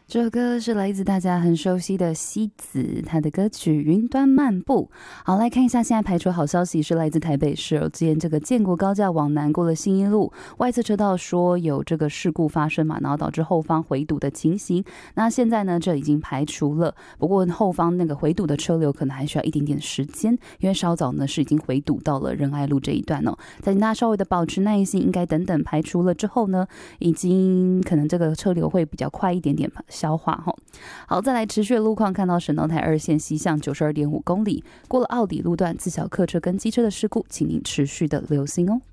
这首歌是来自大家很熟悉的西子，他的歌曲《云端漫步》。好，来看一下现在排除好消息，是来自台北市之前这个建国高架往南过了信义路外侧车道说有这个事故发生嘛，然后导致后方回堵的情形。那现在呢，这已经排除了，不过后方那个回堵的车流可能还需要一点点时间，因为稍早呢是已经回堵到了仁爱路这一段哦。再请大家稍微的保持耐心，应该等等排除了之后呢，已经可能这个车流会比较快一点点消化。好，再来持续的路况，看到省道台2线西向92.5公里，过了奥底路段自小客车跟机车的事故，请您持续的留心哦。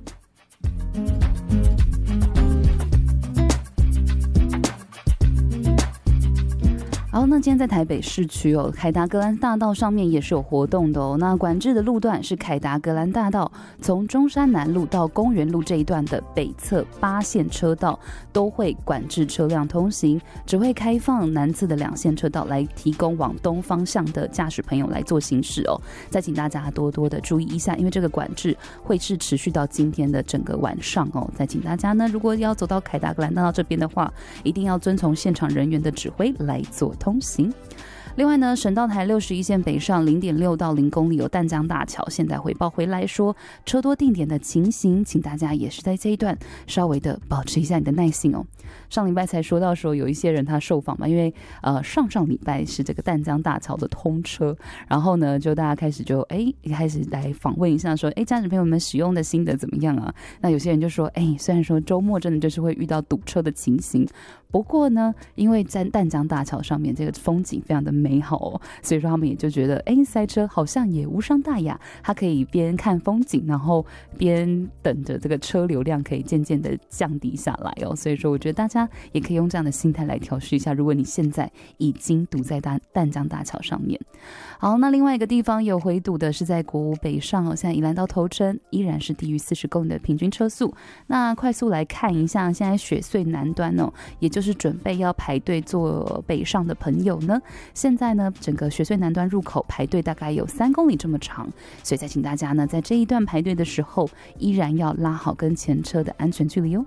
好，那今天在台北市区哦，凯达格兰大道上面也是有活动的哦。那管制的路段是凯达格兰大道从中山南路到公园路这一段的北侧8线车道都会管制车辆通行，只会开放南侧的2线车道来提供往东方向的驾驶朋友来做行驶哦。再请大家多多的注意一下，因为这个管制会是持续到今天的整个晚上哦。再请大家呢，如果要走到凯达格兰大道这边的话，一定要遵从现场人员的指挥来做通行。另外呢，省道台61线北上 0.6 到0公里有淡江大桥，现在回报回来说车多定点的情形，请大家也是在这一段稍微的保持一下你的耐性哦。上礼拜才说到说有一些人他受访嘛，因为上礼拜是这个淡江大桥的通车，然后呢就大家开始就开始来访问一下说驾驶朋友们使用的心得怎么样啊？那有些人就说虽然说周末真的就是会遇到堵车的情形，不过呢因为在淡江大桥上面这个风景非常的美好哦，所以说他们也就觉得塞车好像也无伤大雅，他可以边看风景然后边等着这个车流量可以渐渐的降低下来哦。所以说我觉得大家也可以用这样的心态来调试一下，如果你现在已经堵在淡江大桥上面。好，那另外一个地方有回堵的是在国五北上哦，现在宜兰到头城依然是低于40公里的平均车速。那快速来看一下现在雪隧南端哦，也就是准备要排队做北上的朋友呢，现在呢整个雪隧南端入口排队大概有3公里这么长，所以再请大家呢在这一段排队的时候依然要拉好跟前车的安全距离哦。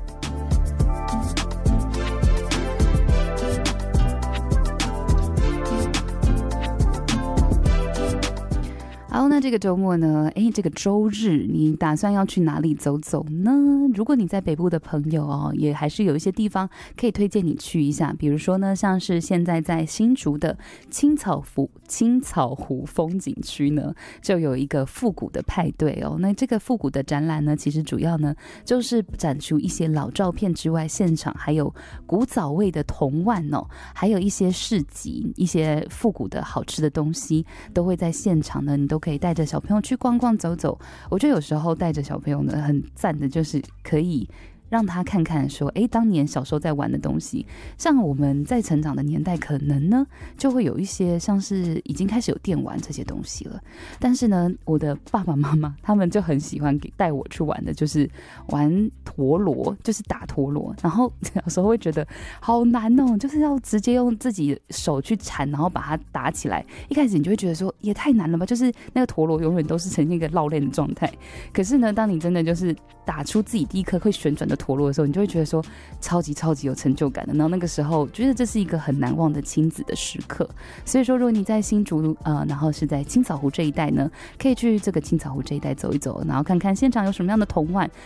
好，那这个周末呢这个周日你打算要去哪里走走呢？如果你在北部的朋友哦，也还是有一些地方可以推荐你去一下，比如说呢像是现在在新竹的青草湖风景区呢，就有一个复古的派对哦。那这个复古的展览呢，其实主要呢就是展出一些老照片之外，现场还有古早味的铜碗哦，还有一些市集，一些复古的好吃的东西都会在现场呢，你都可以带着小朋友去逛逛走走。我觉得有时候带着小朋友呢很赞的就是可以让他看看说当年小时候在玩的东西，像我们在成长的年代可能呢就会有一些像是已经开始有电玩这些东西了，但是呢我的爸爸妈妈他们就很喜欢带我去玩的就是玩陀螺，就是打陀螺，然后有时候会觉得好难哦，就是要直接用自己手去缠然后把它打起来，一开始你就会觉得说也太难了吧，就是那个陀螺永远都是呈现一个绕链的状态，可是呢当你真的就是打出自己第一颗会旋转的陀螺的时候，你就会觉得说超级有成就感的，然后那个时候觉得这是一个很难忘的亲子的时刻。所以说如果你在新竹然后是在青草湖这一带呢，可以去这个青草湖这一带走一走，然后看看现场有什么样的铜碗